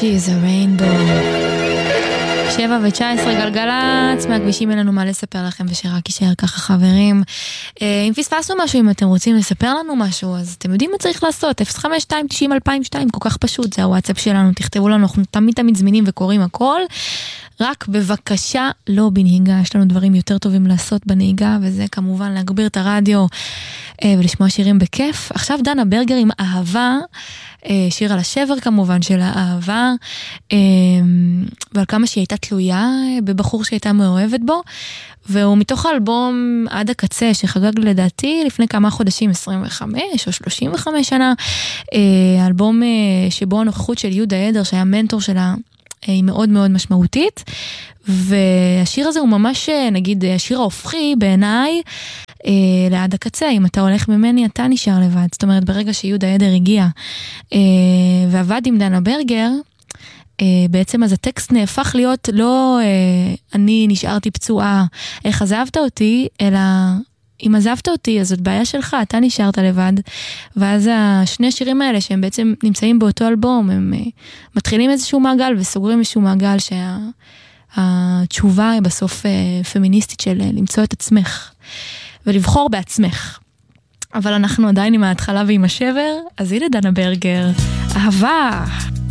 She's a rainbow. 7:19 גלגלץ, מהכבישים אלינו מה לספר לכם ושרק יישאר ככה חברים. אם פספסנו משהו, אם אתם רוצים לספר לנו משהו, אז אתם יודעים מה צריך לעשות, 052-90-2002, כל כך פשוט, זה הוואטסאפ שלנו, תכתבו לנו, אנחנו תמיד זמינים וקוראים הכל, רק בבקשה לא בנהיגה, יש לנו דברים יותר טובים לעשות בנהיגה, וזה כמובן להגביר את הרדיו ולשמוע שירים בכיף. עכשיו דנה ברגר עם אהבה, שיר על השבר כמובן של האהבה, ועל כמה שהיא הייתה תלויה בבחור שהייתה מאוהבת בו, והוא מתוך האלבום עד הקצה שחגג לדעתי לפני כמה חודשים, 25 או 35 שנה, אלבום שבו הנוכחות של יהודה עדר שהיה מנטור שלה היא מאוד מאוד משמעותית, והשיר הזה הוא ממש נגיד השיר ההופכי בעיניי לעד הקצה, אם אתה הולך ממני אתה נשאר לבד, זאת אומרת ברגע שיהודה עדר הגיע ועבד עם דנה ברגר, בעצם אז הטקסט נהפך להיות לא אני נשארתי פצועה, איך עזבת אותי, אלא אם עזבת אותי אז זאת בעיה שלך, אתה נשארת לבד. ואז השני השירים האלה שהם בעצם נמצאים באותו אלבום, הם מתחילים איזשהו מעגל וסוגרים איזשהו מעגל שהתשובה היא בסוף פמיניסטית של למצוא את עצמך ולבחור בעצמך. אבל אנחנו עדיין עם ההתחלה ועם השבר, אז הנה דנה ברגר, אהבה.